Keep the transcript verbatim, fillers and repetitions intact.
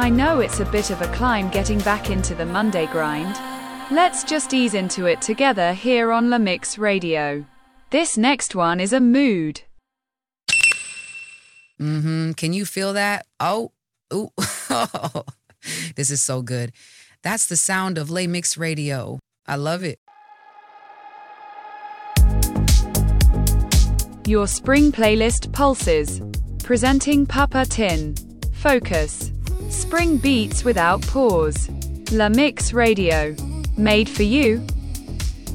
I know it's a bit of a climb getting back into the Monday grind. Let's just ease into it together here on La Mix Radio. This next one is a mood. Mm-hmm. Can you feel that? Oh, ooh. This is so good. That's the sound of La Mix Radio. I love it. Your spring playlist pulses. Presenting Papa Tin. Focus. Spring beats without pause. La Mix Radio. Made for you,